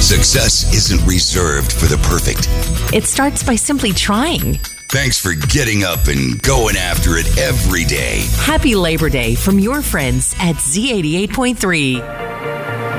Success isn't reserved for the perfect. It starts by simply trying. Thanks for getting up and going after it every day. Happy Labor Day from your friends at Z88.3.